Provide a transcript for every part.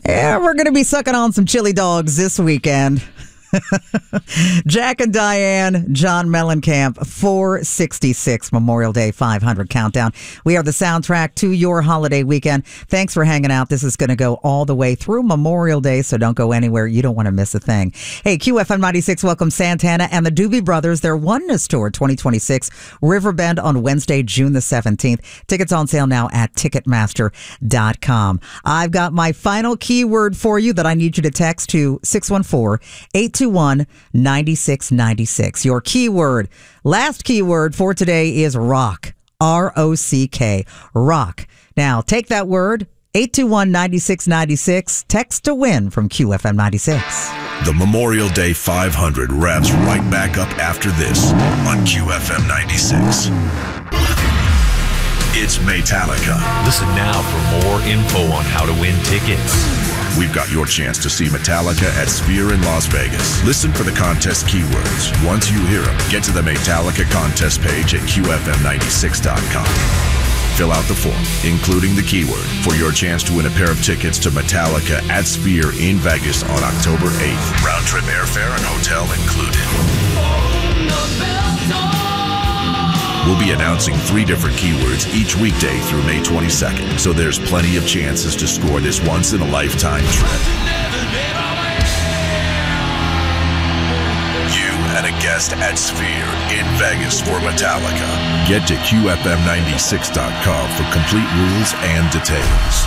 Yeah, we're going to be sucking on some chili dogs this weekend. Jack and Diane, John Mellencamp, 466 Memorial Day 500 Countdown. We are the soundtrack to your holiday weekend. Thanks for hanging out. This is going to go all the way through Memorial Day, so don't go anywhere. You don't want to miss a thing. Hey, QFM 96 welcomes Santana and the Doobie Brothers, their Oneness Tour 2026, Riverbend on Wednesday, June the 17th. Tickets on sale now at Ticketmaster.com. I've got my final keyword for you that I need you to text to 614-821-9696. Your keyword, last keyword for today is rock. R-O-C-K. Rock. Now, take that word, 821-9696. Text to win from QFM 96. The Memorial Day 500 wraps right back up after this on QFM 96. It's Metallica. Listen now for more info on how to win tickets. We've got your chance to see Metallica at Sphere in Las Vegas. Listen for the contest keywords. Once you hear them, get to the Metallica contest page at QFM96.com. Fill out the form, including the keyword, for your chance to win a pair of tickets to Metallica at Sphere in Vegas on October 8th. Round-trip airfare and hotel included. We'll be announcing 3 different keywords each weekday through May 22nd, so there's plenty of chances to score this once-in-a-lifetime trip. You and a guest at Sphere in Vegas for Metallica. Get to QFM96.com for complete rules and details.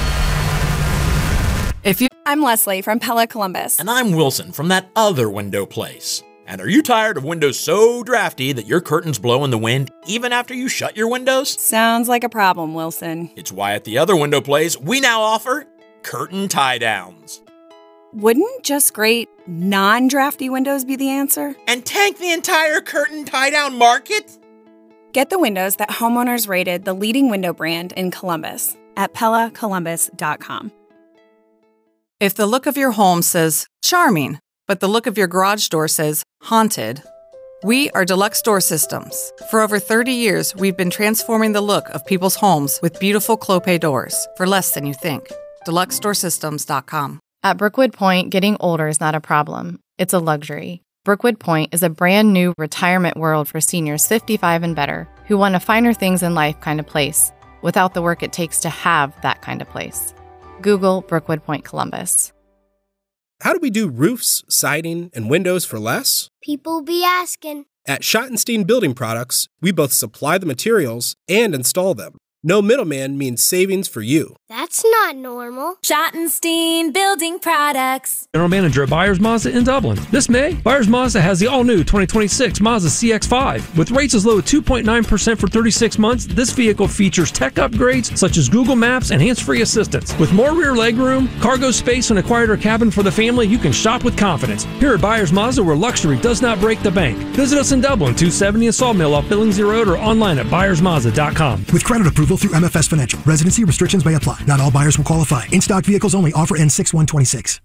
I'm Leslie from Pella Columbus. And I'm Wilson from that other window place. And are you tired of windows so drafty that your curtains blow in the wind even after you shut your windows? Sounds like a problem, Wilson. It's why at the other window place, we now offer curtain tie-downs. Wouldn't just great non-drafty windows be the answer? And tank the entire curtain tie-down market? Get the windows that homeowners rated the leading window brand in Columbus at PellaColumbus.com. If the look of your home says charming, but the look of your garage door says haunted, we are Deluxe Door Systems. For over 30 years, we've been transforming the look of people's homes with beautiful Clopay doors for less than you think. DeluxeDoorSystems.com. At Brookwood Point, getting older is not a problem. It's a luxury. Brookwood Point is a brand new retirement world for seniors 55 and better who want a finer things in life kind of place without the work it takes to have that kind of place. Google Brookwood Point Columbus. How do we do roofs, siding, and windows for less? People be asking. At Schottenstein Building Products, we both supply the materials and install them. No middleman means savings for you. That's not normal. Schottenstein Building Products. General Manager at Byers Mazda in Dublin. This May, Byers Mazda has the all-new 2026 Mazda CX-5. With rates as low as 2.9% for 36 months, this vehicle features tech upgrades such as Google Maps and hands-free assistance. With more rear legroom, cargo space, and a quieter cabin for the family, you can shop with confidence. Here at Byers Mazda, where luxury does not break the bank. Visit us in Dublin, 270 in Sawmill off Billingsley Road, or online at byersmazda.com. With credit approval through MFS Financial. Residency restrictions may apply. Not all buyers will qualify. In-stock vehicles only. Offer ends 6/1/26.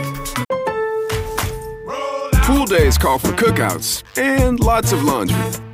Pool days call for cookouts and lots of laundry.